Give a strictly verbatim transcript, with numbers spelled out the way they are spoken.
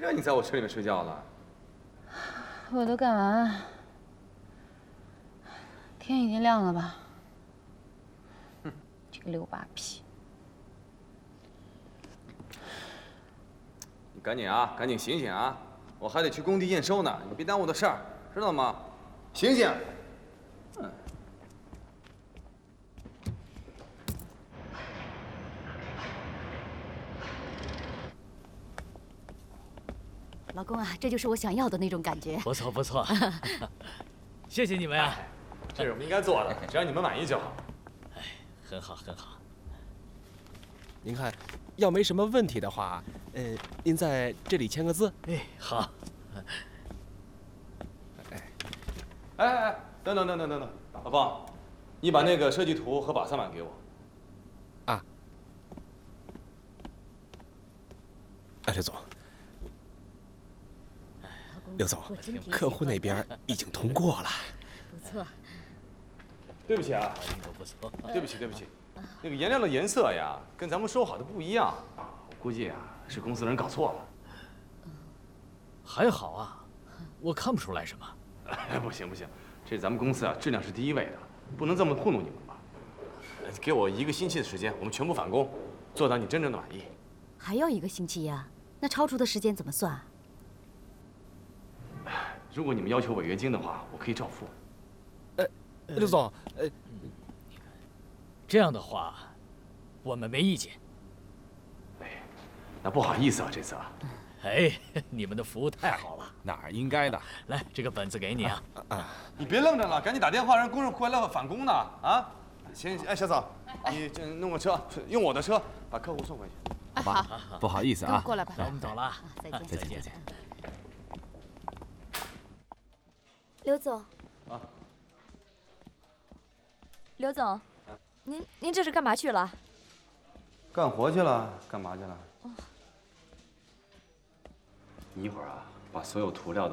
让你在我车里面睡觉了？ 我都干完，天已经亮了吧？哼，这个六八屁！ 你赶紧啊，赶紧醒醒啊！我还得去工地验收呢，你别耽误我的事儿，知道吗？醒醒！嗯。 老公啊，这就是我想要的那种感觉。 不错不错，谢谢你们呀、啊， 这是我们应该做的，只要你们满意就好。 哎，很好很好。 您看，要没什么问题的话，呃，您在这里签个字。 哎，好。 哎，哎哎，等等等等等等，老鲍，你把那个设计图和把三板给我。 啊。哎，刘总。 刘总，客户那边已经通过了。 不错。 对不起啊， 不错。 对不起，对不起，那个颜料的颜色呀，跟咱们说好的不一样。我估计啊，是公司人搞错了。 还好啊，我看不出来什么。 哎，不行不行，这咱们公司啊，质量是第一位的，不能这么糊弄你们吧？给我一个星期的时间，我们全部返工，做到你真正的满意。 还要一个星期呀？那超出的时间怎么算？ 如果你们要求违约金的话，我可以照付。 呃，刘总，呃， 这样的话，我们没意见。 哎，那不好意思啊，这次啊。 哎，你们的服务太好了， 哪儿应该的。 来，这个本子给你啊。 啊啊！ 你别愣着了，赶紧打电话让工人回来返工呢。啊，行，哎，小嫂，你这弄个车，用我的车把客户送回去。 好吧，不好意思啊。 过来吧。 那我们走了， 再见， 再见，再见。 刘总， 啊， 刘总，您您这是干嘛去了？ 干活去了？干嘛去了？哦、你一会儿啊，把所有涂料的